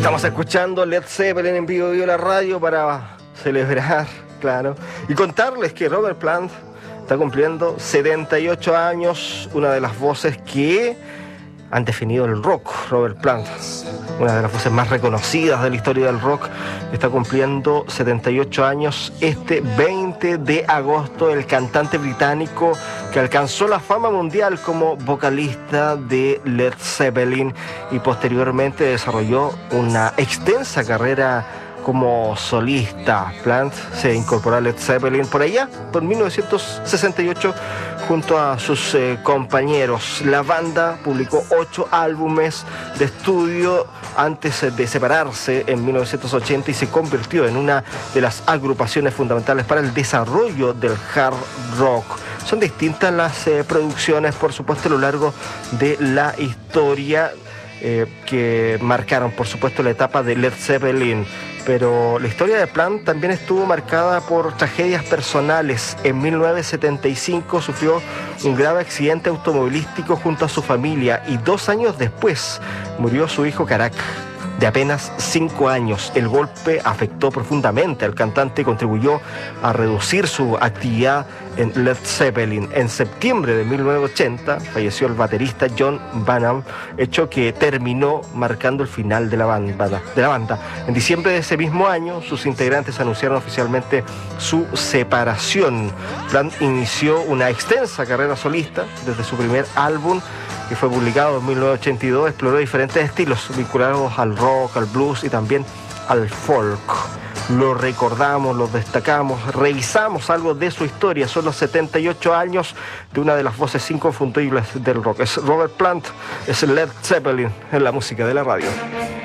Estamos escuchando Led Zeppelin en Vivo Vivo la radio para celebrar, claro, y contarles que Robert Plant está cumpliendo 78 años, una de las voces que han definido el rock. Robert Plant, una de las voces más reconocidas de la historia del rock, está cumpliendo 78 años este 20 de agosto, el cantante británico que alcanzó la fama mundial como vocalista de Led Zeppelin y posteriormente desarrolló una extensa carrera como solista. Plant se incorporó a Led Zeppelin por allá, por 1968, junto a sus compañeros. La banda publicó 8 álbumes de estudio antes de separarse en 1980 y se convirtió en una de las agrupaciones fundamentales para el desarrollo del hard rock. Son distintas las producciones, por supuesto, a lo largo de la historia que marcaron, por supuesto, la etapa de Led Zeppelin. Pero la historia de Plant también estuvo marcada por tragedias personales. En 1975 sufrió un grave accidente automovilístico junto a su familia y 2 años después murió su hijo Karak, de apenas 5 años. El golpe afectó profundamente al cantante y contribuyó a reducir su actividad en Led Zeppelin. En septiembre de 1980 falleció el baterista John Bonham, hecho que terminó marcando el final de la banda. En diciembre de ese mismo año, sus integrantes anunciaron oficialmente su separación. Plant inició una extensa carrera solista desde su primer álbum, que fue publicado en 1982, exploró diferentes estilos vinculados al rock, al blues y también al folk. Lo recordamos, lo destacamos, revisamos algo de su historia. Son los 78 años de una de las voces inconfundibles del rock. Es Robert Plant, es Led Zeppelin en la música de la radio.